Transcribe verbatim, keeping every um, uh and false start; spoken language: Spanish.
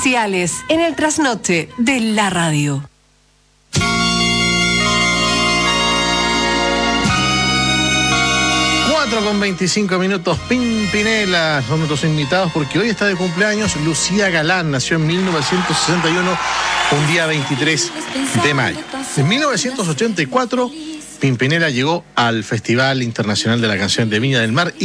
Comerciales en el trasnoche de la radio. cuatro con veinticinco minutos, Pimpinela son nuestros invitados porque hoy está de cumpleaños Lucía Galán. Nació en mil novecientos sesenta y uno, un día veintitrés de mayo. En mil novecientos ochenta y cuatro, Pimpinela llegó al Festival Internacional de la Canción de Viña del Mar.